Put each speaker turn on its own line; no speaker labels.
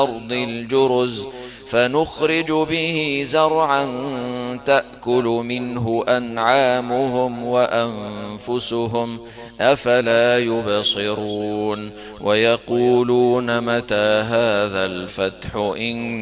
الأرض الجرز فنخرج به زرعا تأكل منه أنعامهم وأنفسهم أفلا يبصرون ويقولون متى هذا الفتح إن